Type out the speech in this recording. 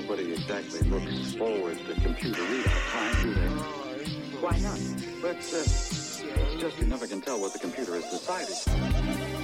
Nobody exactly looks forward to computer readout time, do they? Why not? But it's just you never can tell what the computer has decided.